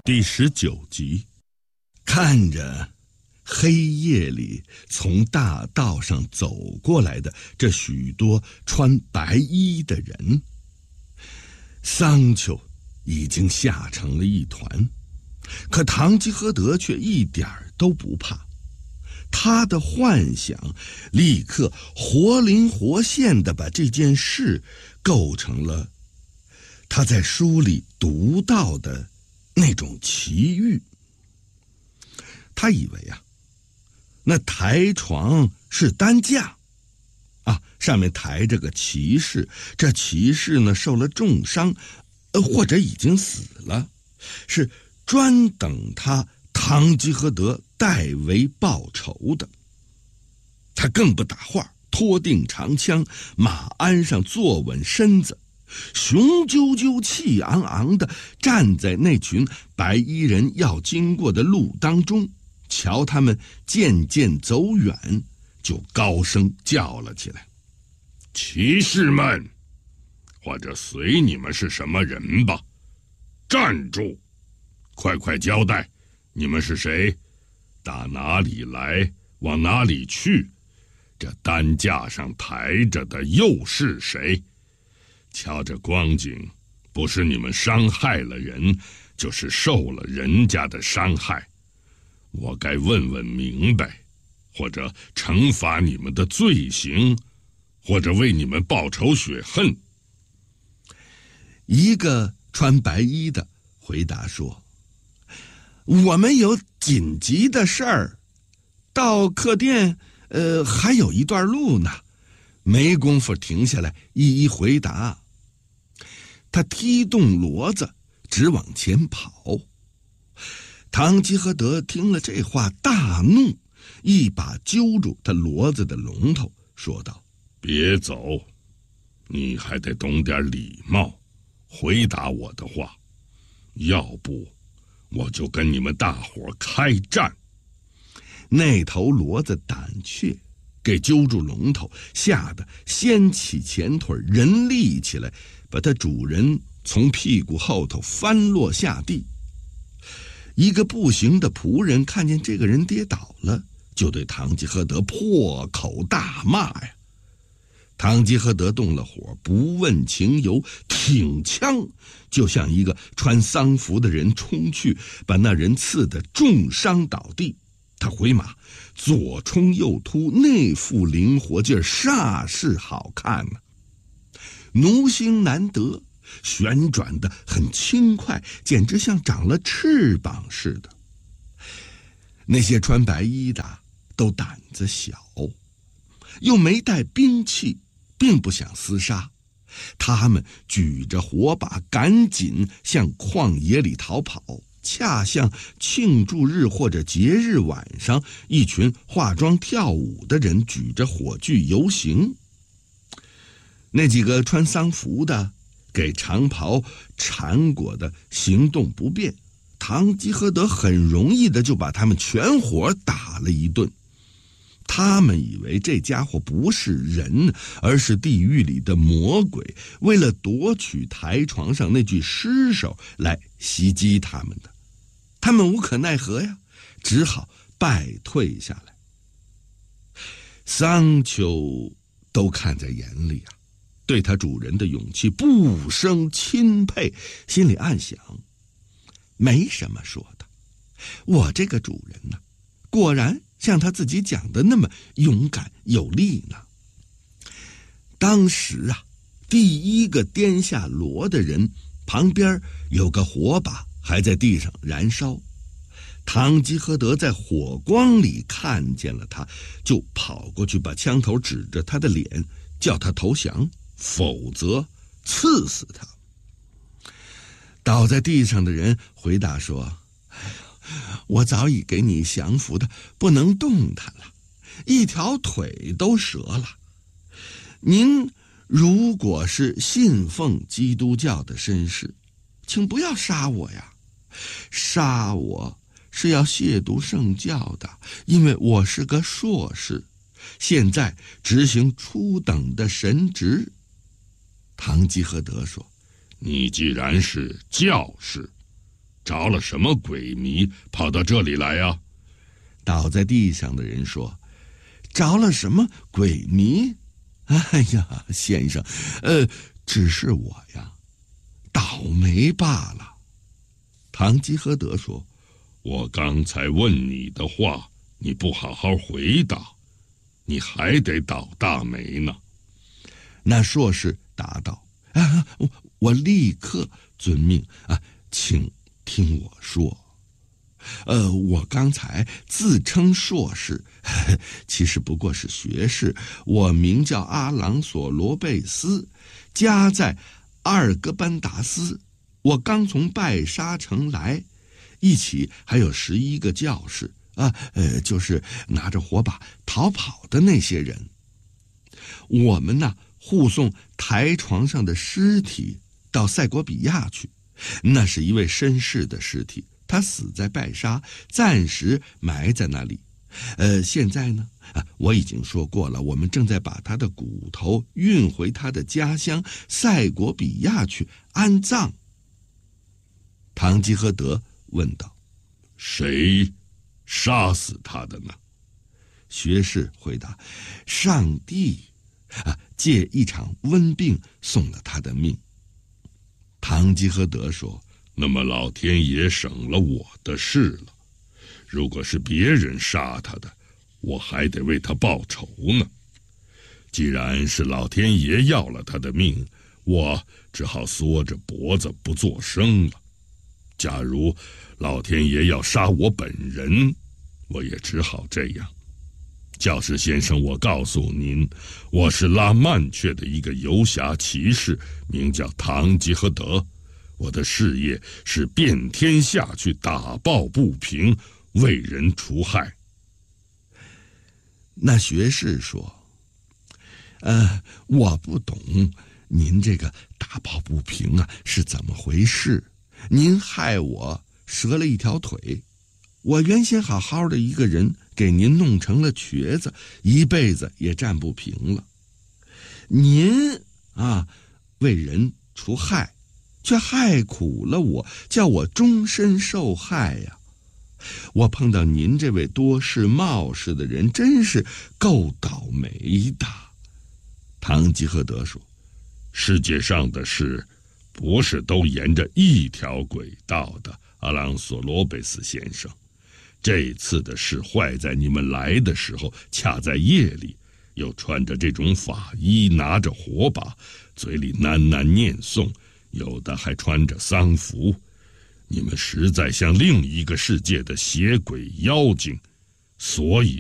第19集，看着黑夜里从大道上走过来的这许多穿白衣的人，桑丘已经吓成了一团，可堂吉诃德却一点都不怕。他的幻想立刻活灵活现地把这件事构成了他在书里读到的那种奇遇。他以为那台床是担架上面抬着个骑士，这骑士呢受了重伤，或者已经死了，是专等他堂吉诃德代为报仇的。他更不打话，拖定长枪，马鞍上坐稳身子，雄赳赳气昂昂地站在那群白衣人要经过的路当中，瞧他们渐渐走远，就高声叫了起来： 骑士们，或者随你们是什么人吧，站住！快快交代，你们是谁？打哪里来？往哪里去？这担架上抬着的又是谁？瞧这光景，不是你们伤害了人，就是受了人家的伤害。我该问问明白，或者惩罚你们的罪行，或者为你们报仇雪恨。 一个穿白衣的回答说：我们有紧急的事儿，到客店还有一段路呢，没工夫停下来一一回答。他踢动骡子直往前跑。堂吉诃德听了这话大怒，一把揪住他骡子的龙头，说道： 别走，你还得懂点礼貌，回答我的话，要不我就跟你们大伙开战。 那头骡子胆怯，给揪住龙头，吓得掀起前腿，人立起来，把他主人从屁股后头翻落下地。一个步行的仆人看见这个人跌倒了，就对堂吉诃德破口大骂呀。堂吉诃德动了火，不问情由，挺枪就向一个穿丧服的人冲去，把那人刺得重伤倒地。他回马，左冲右突，那副灵活劲儿煞是好看呢。奴星难得，旋转得很轻快，简直像长了翅膀似的。那些穿白衣的都胆子小，又没带兵器，并不想厮杀，他们举着火把赶紧向旷野里逃跑，恰像庆祝日或者节日晚上，一群化妆跳舞的人举着火炬游行。那几个穿丧服的给长袍缠裹的行动不便，堂吉诃德很容易的就把他们全伙打了一顿。他们以为这家伙不是人，而是地狱里的魔鬼，为了夺取台床上那具尸首来袭击他们的。他们无可奈何呀，只好败退下来。桑丘都看在眼里对他主人的勇气不胜钦佩，心里暗想，没什么说的，我这个主人呢，果然像他自己讲的那么勇敢有力呢。当时第一个颠下骡的人旁边有个火把还在地上燃烧，堂吉诃德在火光里看见了他，就跑过去把枪头指着他的脸，叫他投降，否则刺死他。倒在地上的人回答说：我早已给你降服的不能动弹了，一条腿都折了。您如果是信奉基督教的绅士，请不要杀我呀，杀我是要亵渎圣教的，因为我是个硕士，现在执行初等的神职。堂吉诃德说： 你既然是教士， 着了什么鬼迷，跑到这里来呀？ 倒在地上的人说：“着了什么鬼迷？哎呀，先生，只是我呀，倒霉罢了。”堂吉诃德说：“ 我刚才问你的话，你不好好回答，你还得倒大霉呢。” 那硕士答道：“我立刻遵命啊，请听我说。我刚才自称硕士，其实不过是学士。我名叫阿朗索罗贝斯，家在阿尔戈班达斯。我刚从拜沙城来，一起还有11个教士啊，就是拿着火把逃跑的那些人。我们呢，护送台床上的尸体到塞国比亚去，那是一位绅士的尸体。他死在拜沙，暂时埋在那里。现在呢，我已经说过了，我们正在把他的骨头运回他的家乡塞国比亚去安葬。”堂吉诃德问道：“ 谁杀死他的呢？” 学士回答：“上帝借一场瘟病送了他的命。”堂吉诃德说：“ 那么老天爷省了我的事了。如果是别人杀他的，我还得为他报仇呢。既然是老天爷要了他的命，我只好缩着脖子不作声了。假如老天爷要杀我本人，我也只好这样。教士先生，我告诉您，我是拉曼却的一个游侠骑士，名叫堂吉诃德。我的事业是遍天下去打抱不平，为人除害。” 那学士说：“我不懂您这个打抱不平是怎么回事。您害我折了一条腿，我原先好好的一个人，给您弄成了瘸子，一辈子也站不平了。您为人除害，却害苦了我，叫我终身受害呀。我碰到您这位多事冒失的人，真是够倒霉的。”堂吉诃德说：“ 世界上的事不是都沿着一条轨道的，阿朗索罗贝斯先生。这次的事坏在你们来的时候恰在夜里，又穿着这种法衣，拿着火把，嘴里喃喃念诵，有的还穿着丧服。你们实在像另一个世界的邪鬼妖精，所以